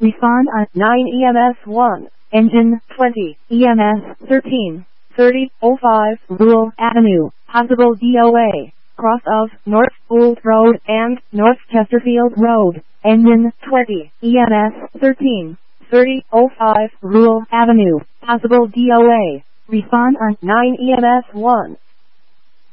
Respond on 9 EMS 1. Engine 20. EMS 13. 3005 Rural Avenue. Possible DOA. Cross of North Old Road and North Chesterfield Road. Engine 20. EMS 13. 3005 Rural Avenue. Possible DOA. Respond on 9 EMS 1.